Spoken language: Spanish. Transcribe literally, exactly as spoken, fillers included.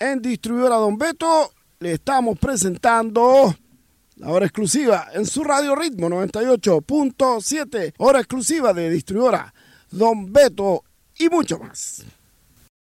en Distribuidora Don Beto le estamos presentando la hora exclusiva en su radio Ritmo noventa y ocho punto siete, hora exclusiva de Distribuidora Don Beto y mucho más.